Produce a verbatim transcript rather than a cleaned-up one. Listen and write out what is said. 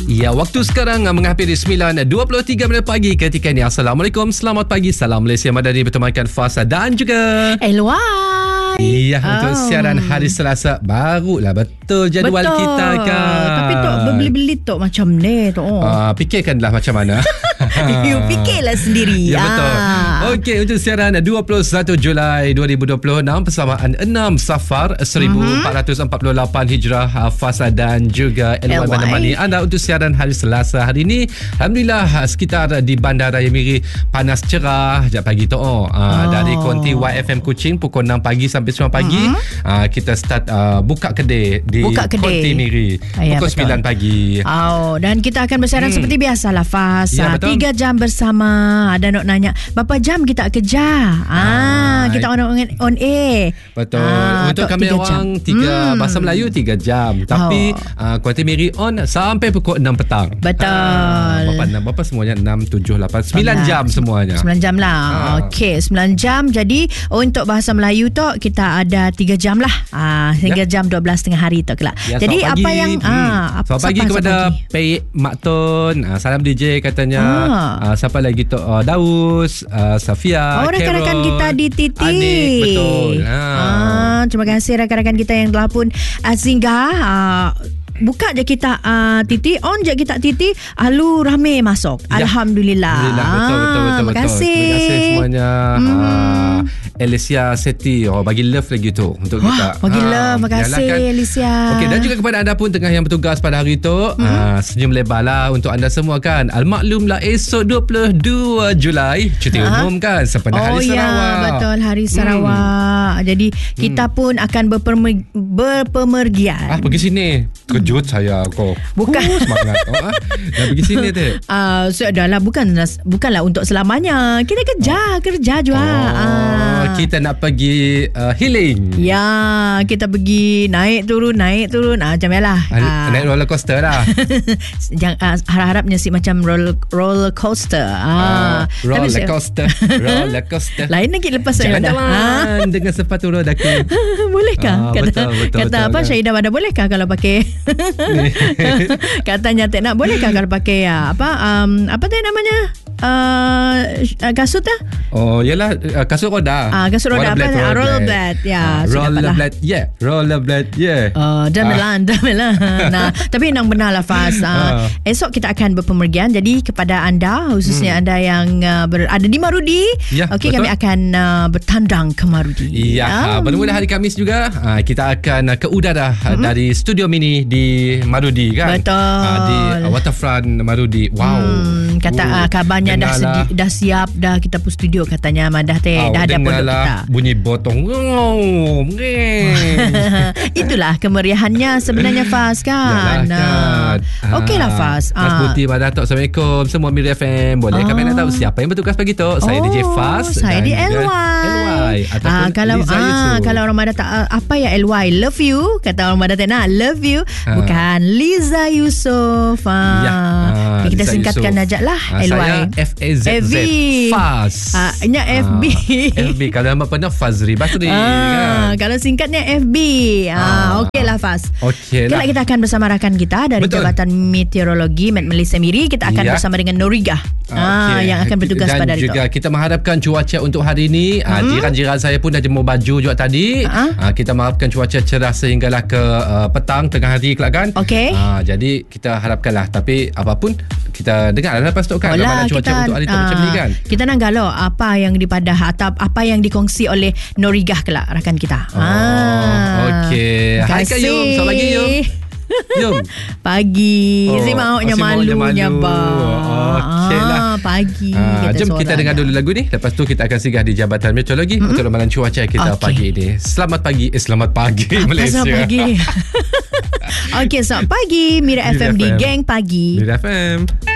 Ya, waktu sekarang menghampiri sembilan dua puluh tiga minit pagi ketika ini. Assalamualaikum, selamat pagi. Salam Malaysia Madani bertemankan Fasa dan juga L Y. Iya, oh. Untuk siaran hari Selasa. Barulah betul jadual betul. Kita kan. Tapi Tok berbeli-beli Tok macam ni Tok. Oh. Uh, fikirkanlah macam mana. You fikirlah sendiri. Ya, betul. Ah. Okey, untuk siaran dua puluh satu Julai dua ribu dua puluh enam persamaan enam Safar seribu empat ratus empat puluh lapan Hijrah, Fasa dan juga L Y menemani anda untuk siaran hari Selasa hari ini. Alhamdulillah, sekitar di Bandar Raya Miri panas cerah sejak pagi tu. Oh. Uh, oh. Dari konti Y F M Kuching pukul enam pagi sampai sembilan pagi. Uh-huh. Uh, kita start uh, buka kedai di buka kedai. Konti Miri ya, pukul betul. sembilan pagi. Oh, dan kita akan bersiaran hmm. seperti biasalah Fas. Ya, tiga jam bersama. Ada nak nanya berapa jam kita kerja? Ah, ah kita on on air. Betul. Ah, untuk kami orang tiga hmm. bahasa Melayu tiga jam. Tapi oh. uh, Konti Miri on sampai pukul enam petang. Betul. Uh, berapa enam berapa semuanya? enam, tujuh, lapan, sembilan jam semuanya. sembilan jam lah. Ah. Okey, sembilan jam. Jadi untuk bahasa Melayu tu kita ada tiga jam lah. Ah, hingga ya. jam dua belas tengah hari tu kelak. Ya, jadi apa pagi. yang hmm. ah apa, selamat pagi kepada Pei Mak Tun. Ah, salam D J katanya. Ah. Uh, siapa lagi tu? Uh, Daus, uh, Safia, oh, rakan-rakan kita di Titi. Anik, betul. Ha. Ah, terima kasih rakan-rakan kita yang telah pun uh, singgah. Uh, buka je kita uh, Titi, on je kita Titi, alu rame masuk. Ya. Alhamdulillah. Alhamdulillah. Betul, betul, betul. Terima kasih. Terima kasih semuanya. Hmm. Uh, Alicia Seti, oh, bagi love lagi tu untuk Wah, kita. Bagi ha, love, terima kasih Alicia. Okey, dan juga kepada anda pun tengah yang bertugas pada hari tu, hmm. uh, senyum lebar lah untuk anda semua kan. Al-maklumlah esok dua puluh dua Julai cuti ha? umum kan, sempena oh, Hari ya, Sarawak. Oh ya, betul Hari Sarawak. Hmm. Jadi kita hmm. pun akan berpemer- berpemergian. Ah, pergi sini. Kejut hmm. saya kau. Bukan uh, semangat. Oh, ah. Dah pergi sini tu. Ah, uh, so adalah bukan bukanlah untuk selamanya. Kita kerja, oh. kerja juga. Oh. Ah. Kita nak pergi uh, healing. Ya, kita pergi naik turun naik turun ah, macam yalah. Ah, naik roller coaster lah. Jangan ah, harap-harapnya si macam roller roller coaster. Ah, ah roller tapi, coaster. Roller coaster. Lain lagi lepas saya dah. Ah. Dengan sepatu roda ku. Bolehkah? Ah, kata betul, betul, kata betul, apa kan? Syahidah Wada bolehkah kalau pakai katanya tak nak bolehkah kalau pakai apa um, apa tu namanya? Uh, kasut lah. Oh, yalah uh, kasut roda. Ah, kasut roda apa? Rollerblade. Ya, rollerblade. Yeah, rollerblade. Yeah. Oh, damelan, uh. damelan. Nah, tapi yang benarlah Fas. Uh, uh. Esok kita akan berpemergian. Jadi kepada anda, khususnya hmm. anda yang uh, berada di Marudi, ya, okey, kami akan uh, bertandang ke Marudi. Ya, um. bermula hari Khamis juga uh, kita akan uh, ke udara uh, hmm. dari studio mini di Marudi kan. Betul. Uh, di uh, waterfront Marudi. Wow. Hmm, kata uh, kabarnya dah sedi- dah siap dah kita pun studio katanya Madah teh oh, dah ada pondok kita. Bunyi botong. Itulah kemeriahannya sebenarnya Fas kan. Nah. Okeylah Fas. Mas ah. Buti Madah Tok, Assalamualaikum semua Miri F M. Boleh oh. kami nak tahu siapa yang bertugas pagi tu? Saya oh, D J Fas. Saya di L Y. L Y ah, kalau ah, kalau orang Madah tak uh, apa ya L Y love you kata orang Madah tak nak love you ah. bukan Liza Yusof. Ah. Ya. Ah, kita Liza singkatkan aja lah ah, L Y. Saya F A Z Z Faz. Ah, nya F B. Ah, F B kalau nama pernah Fazri Basri ah, kan. Kalau singkatnya F B. Ah, ah. okeylah Faz. Okeylah. Kita akan bersama rakan kita dari Betul. Jabatan Meteorologi Met Malaysia Miri. Kita akan ya. bersama dengan Norigah. Ah, okay. yang akan bertugas dan pada hari itu. Dan juga kita mengharapkan cuaca untuk hari ini. Hmm. Ah, jiran-jiran saya pun dah jemur baju juga tadi. Uh-huh. Ah, kita mengharapkan cuaca cerah sehinggalah ke uh, petang tengah hari kelak kan. Okey. Ah, jadi kita harapkanlah, tapi apapun kita dengarlah lepas tu kan ramalan cuaca kita, untuk hari itu uh, macam ni kan. Kita nak galau apa yang dipadah atau apa yang dikongsi oleh Norigah kelak rakan kita. Oh, ah. okey. Hai Kak Yum, selamat pagi Yum. Yum. Pagi. Oh, si maunya malunya bang. Okeylah. Ah, pagi. Ah, jom kita dengar dulu lagu ni. Lepas tu kita akan singgah di Jabatan Meteorologi mm-hmm. untuk ramalan cuaca kita okay. pagi ini. Selamat pagi. Eh, selamat pagi apa Malaysia. Selamat pagi. Okey, selamat pagi Mira F M di Geng Pagi. Mira F M.